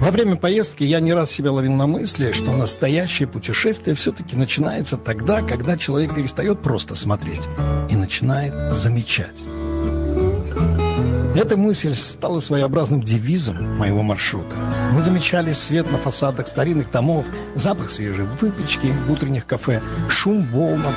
Во время поездки я не раз себя ловил на мысли, что настоящее путешествие все-таки начинается тогда, когда человек перестает просто смотреть и начинает замечать. Эта мысль стала своеобразным девизом моего маршрута. Мы замечали свет на фасадах старинных домов, запах свежей выпечки в утренних кафе, шум волн